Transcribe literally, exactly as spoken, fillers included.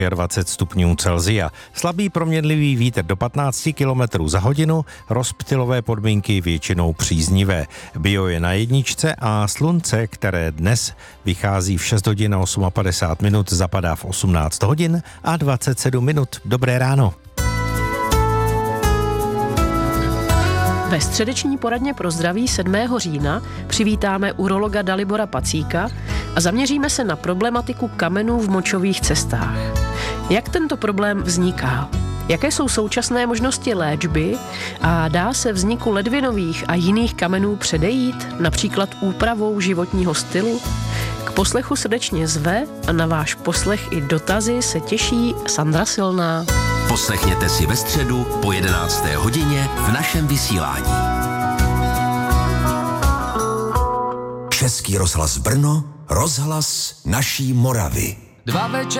dvacet stupňů Celsia. Slabý proměnlivý vítr do patnáct kilometrů za hodinu, rozptylové podmínky většinou příznivé. Bio je na jedničce a slunce, které dnes vychází v šest hodin a padesát osm minut, zapadá v osmnáct hodin a dvacet sedm minut. Dobré ráno. Ve středeční poradně pro zdraví sedmého října přivítáme urologa Dalibora Pacíka a zaměříme se na problematiku kamenů v močových cestách. Jak tento problém vzniká? Jaké jsou současné možnosti léčby a dá se vzniku ledvinových a jiných kamenů předejít, například úpravou životního stylu? K poslechu srdečně zve a na váš poslech i dotazy se těší Sandra Silná. Poslechněte si ve středu po jedenácté hodině v našem vysílání. Český rozhlas Brno, rozhlas naší Moravy. Dva večer